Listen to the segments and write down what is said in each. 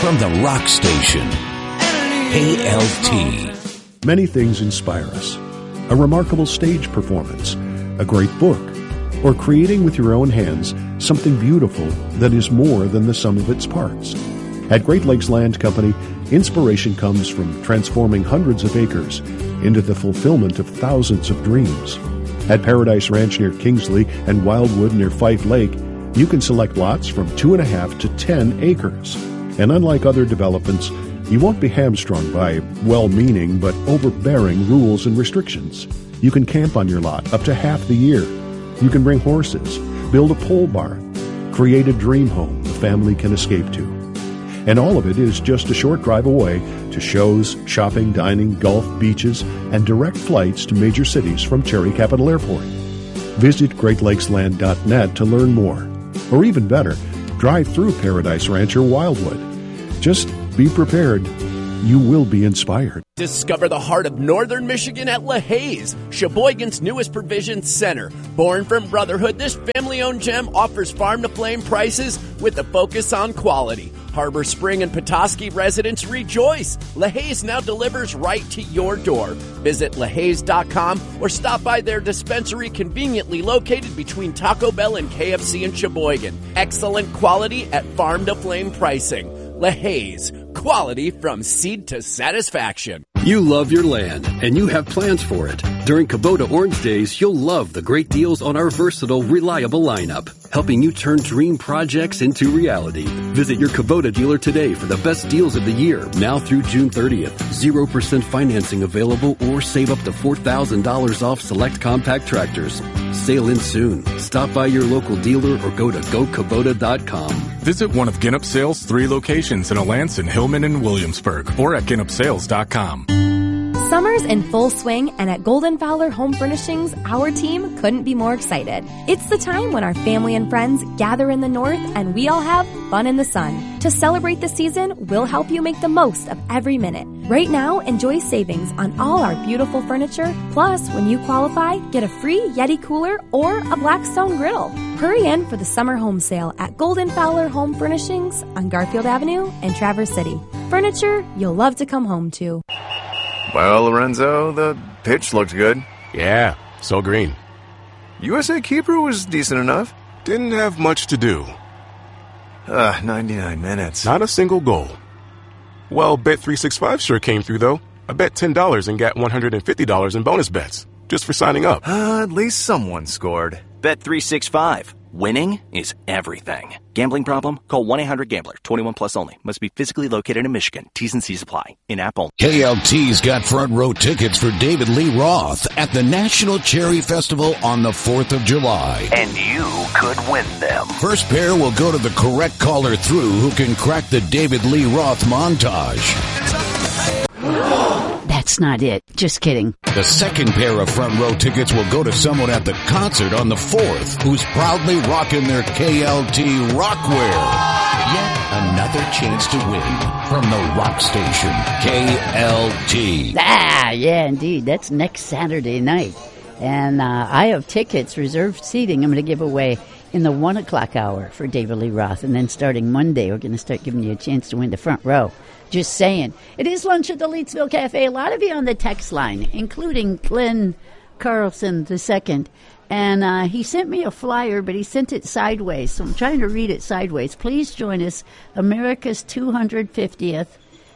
from the rock station, KLT. Many things inspire us. A remarkable stage performance, a great book, or creating with your own hands something beautiful that is more than the sum of its parts. At Great Lakes Land Company, inspiration comes from transforming hundreds of acres into the fulfillment of thousands of dreams. At Paradise Ranch near Kingsley and Wildwood near Fife Lake, you can select lots from 2.5 to 10 acres. And unlike other developments, you won't be hamstrung by well-meaning but overbearing rules and restrictions. You can camp on your lot up to half the year. You can bring horses, build a pole barn, create a dream home the family can escape to. And all of it is just a short drive away to shows, shopping, dining, golf, beaches, and direct flights to major cities from Cherry Capital Airport. Visit GreatLakesLand.net to learn more. Or even better, drive through Paradise Ranch or Wildwood. Just be prepared. You will be inspired. Discover the heart of northern Michigan at LaHaye's, Sheboygan's newest provision center. Born from brotherhood, this family-owned gem offers farm-to-flame prices with a focus on quality. Harbor Spring and Petoskey residents rejoice. LaHaye's now delivers right to your door. Visit LaHaye's.com or stop by their dispensary conveniently located between Taco Bell and KFC in Sheboygan. Excellent quality at farm-to-flame pricing. LaHaye's, quality from seed to satisfaction. You love your land, and you have plans for it. During Kubota Orange Days, you'll love the great deals on our versatile, reliable lineup, helping you turn dream projects into reality. Visit your Kubota dealer today for the best deals of the year, now through June 30th. 0% financing available, or save up to $4,000 off select compact tractors. Sail in soon. Stop by your local dealer or go to GoKubota.com. Visit one of Ginnop Sales' 3 locations in Alanson, Hillman, and Williamsburg, or at GinnopSales.com. Summer's in full swing, and at Golden Fowler Home Furnishings, our team couldn't be more excited. It's the time when our family and friends gather in the north and we all have fun in the sun. To celebrate the season, we'll help you make the most of every minute. Right now, enjoy savings on all our beautiful furniture. Plus, when you qualify, get a free Yeti cooler or a Blackstone griddle. Hurry in for the summer home sale at Golden Fowler Home Furnishings on Garfield Avenue in Traverse City. Furniture you'll love to come home to. Well, Lorenzo, the pitch looked good. Yeah, so green. USA Keeper was decent enough. Didn't have much to do. 99 minutes. Not a single goal. Well, Bet365 sure came through, though. I bet $10 and got $150 in bonus bets, just for signing up. At least someone scored. Bet365. Winning is everything. Gambling problem? Call 1-800-GAMBLER. 21 plus only. Must be physically located in Michigan. T's and C's apply. In-app only. KLT's got front row tickets for David Lee Roth at the National Cherry Festival on the 4th of July. And you could win them. First pair will go to the correct caller through who can crack the David Lee Roth montage. That's not it. Just kidding. The second pair of front row tickets will go to someone at the concert on the 4th who's proudly rocking their KLT rockwear. Yet another chance to win from the rock station, KLT. Yeah, indeed. That's next Saturday night. And I have tickets, reserved seating, I'm going to give away in the 1 o'clock hour for David Lee Roth. And then starting Monday, we're going to start giving you a chance to win the front row. Just saying. It is lunch at the Leetsville Cafe. A lot of you on the text line, including Glenn Carlson II. And he sent me a flyer, but he sent it sideways. So I'm trying to read it sideways. Please join us. America's 250th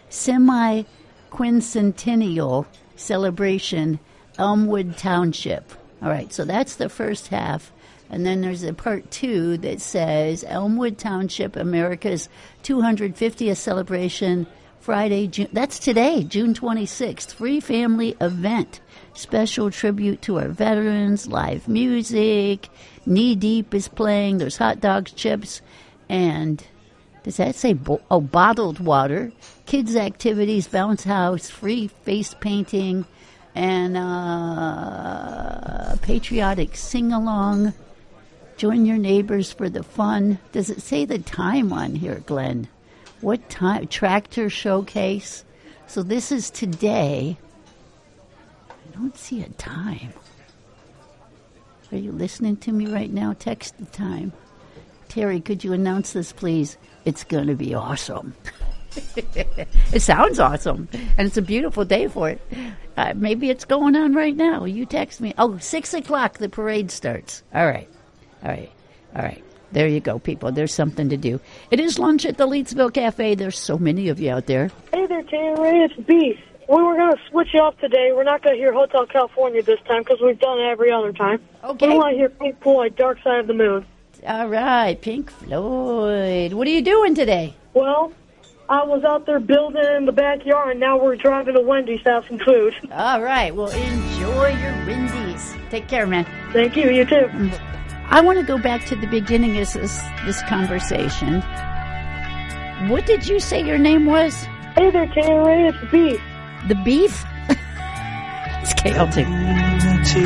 semi-quincentennial celebration, Elmwood Township. All right, so that's the first half. And then there's a part 2 that says Elmwood Township, America's 250th celebration, Friday, that's today, June 26th. Free family event. Special tribute to our veterans, live music. Knee Deep is playing. There's hot dogs, chips, and does that say bottled water? Kids activities, bounce house, free face painting, and patriotic sing-along. Join your neighbors for the fun. Does it say the time on here, Glenn? What time? Tractor showcase. So this is today. I don't see a time. Are you listening to me right now? Text the time. Terry, could you announce this, please? It's going to be awesome. It sounds awesome, and it's a beautiful day for it. Maybe it's going on right now. You text me. Oh, 6 o'clock, the parade starts. All right. There you go, people. There's something to do. It is lunch at the Leedsville Cafe. There's so many of you out there. Hey there, Tanneray. It's Beef. We were going to switch you up today. We're not going to hear Hotel California this time because we've done it every other time. Okay. We want to hear Pink Floyd, Dark Side of the Moon. All right, Pink Floyd. What are you doing today? Well, I was out there building in the backyard, and now we're driving to Wendy's to have some food. All right. Well, enjoy your Wendy's. Take care, man. Thank you. You too. I want to go back to the beginning of this conversation. What did you say your name was? Hey there, Tanneray. It's Beef. The Beef? It's chaotic. Unity